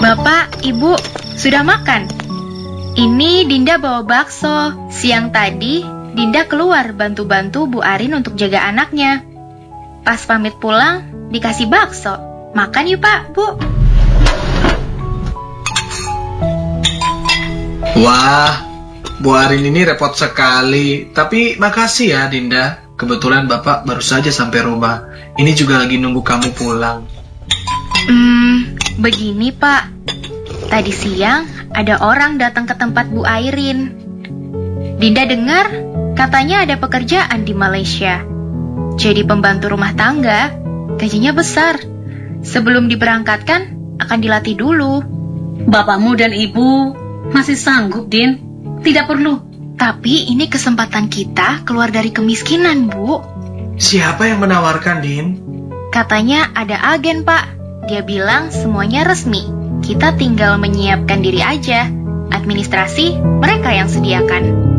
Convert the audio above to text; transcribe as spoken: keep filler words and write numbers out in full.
Bapak, Ibu, sudah makan? Ini Dinda bawa bakso. Siang tadi, Dinda keluar bantu-bantu Bu Arin untuk jaga anaknya. Pas pamit pulang, dikasih bakso. Makan yuk Pak, Bu. Wah, Bu Arin ini repot sekali. Tapi makasih ya Dinda. Kebetulan Bapak baru saja sampai rumah. Ini juga lagi nunggu kamu pulang. Hmm, begini Pak. Tadi siang ada orang datang ke tempat Bu Airin. Dinda dengar katanya ada pekerjaan di Malaysia. Jadi pembantu rumah tangga, gajinya besar. Sebelum diberangkatkan, akan dilatih dulu. Bapakmu dan ibu masih sanggup, Din. Tidak perlu. Tapi ini kesempatan kita keluar dari kemiskinan, Bu. Siapa yang menawarkan, Din? Katanya ada agen, Pak. Dia bilang semuanya resmi. Kita tinggal menyiapkan diri aja. Administrasi mereka yang sediakan.